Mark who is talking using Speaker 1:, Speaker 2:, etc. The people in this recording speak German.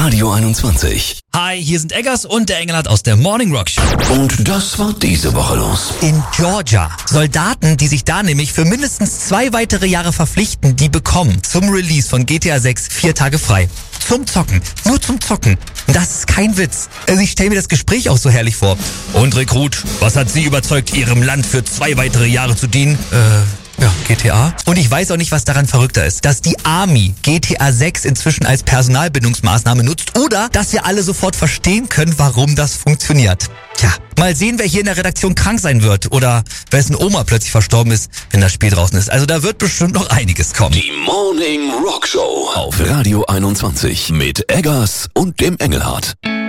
Speaker 1: Radio 21.
Speaker 2: Hi, hier sind Eggers und der Engelhardt aus der Morning Rock Show.
Speaker 1: Und das war diese Woche los.
Speaker 2: In Georgia. Soldaten, die sich da nämlich für mindestens 2 weitere Jahre verpflichten, die bekommen zum Release von GTA 6 4 Tage frei. Zum Zocken. Nur zum Zocken. Und das ist kein Witz. Also ich stelle mir das Gespräch auch so herrlich vor. Und Rekrut, was hat Sie überzeugt, Ihrem Land für 2 weitere Jahre zu dienen? Ja, GTA. Und ich weiß auch nicht, was daran verrückter ist. Dass die Army GTA 6 inzwischen als Personalbindungsmaßnahme nutzt oder dass wir alle sofort verstehen können, warum das funktioniert. Tja, mal sehen, wer hier in der Redaktion krank sein wird oder wessen Oma plötzlich verstorben ist, wenn das Spiel draußen ist. Also da wird bestimmt noch einiges kommen.
Speaker 1: Die Morning Rock Show auf Radio 21 mit Eggers und dem Engelhardt.